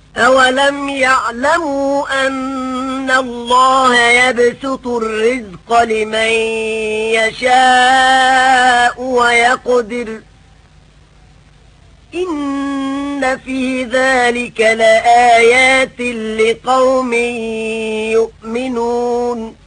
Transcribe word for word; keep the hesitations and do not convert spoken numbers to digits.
أولم يعلموا أن الله يبسط الرزق لمن يشاء ويقدر إن في ذلك لآيات لقوم يؤمنون